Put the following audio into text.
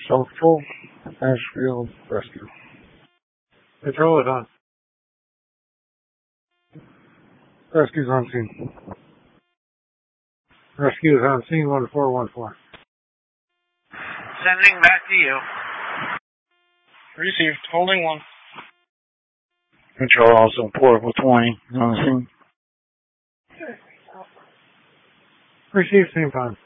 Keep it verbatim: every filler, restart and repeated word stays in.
Southville, Ashfield, Rescue. Control is on. Rescue's on scene. Rescue is on scene one four one four. Sending back to you. Received. Holding one. Control also Portable twenty on the scene. Receive same time.